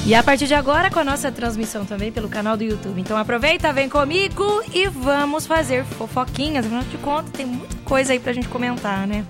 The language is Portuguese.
E a partir de agora, com a nossa transmissão também pelo canal do YouTube. Então aproveita, vem comigo e vamos fazer fofoquinhas. Afinal de contas, tem muita coisa aí pra gente comentar, né?